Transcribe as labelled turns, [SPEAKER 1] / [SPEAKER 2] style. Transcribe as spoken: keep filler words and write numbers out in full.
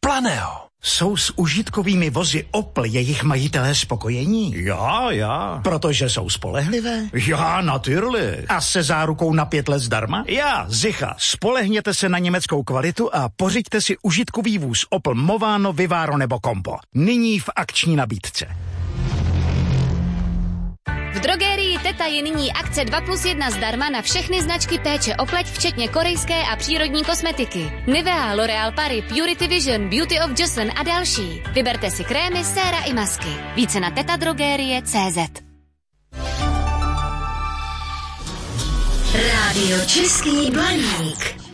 [SPEAKER 1] Planeo.
[SPEAKER 2] Jsou s užitkovými vozy Opel jejich majitelé spokojení?
[SPEAKER 1] Já, já.
[SPEAKER 2] Protože jsou spolehlivé?
[SPEAKER 1] Já, natürlich.
[SPEAKER 2] A se zárukou na pět let zdarma?
[SPEAKER 1] Já, Zicha.
[SPEAKER 2] Spolehněte se na německou kvalitu a pořiďte si užitkový vůz Opel Movano, Vivaro nebo Compo. Nyní v akční nabídce.
[SPEAKER 3] V drogerii Teta je nyní akce dva plus jedna zdarma na všechny značky péče o pleť, včetně korejské a přírodní kosmetiky. Nivea, L'Oréal Paris, Purity Vision, Beauty of Johnson a další. Vyberte si krémy, séra i masky. Více na tetadrogerie tečka cé zet.
[SPEAKER 4] Rádio Český Blaník.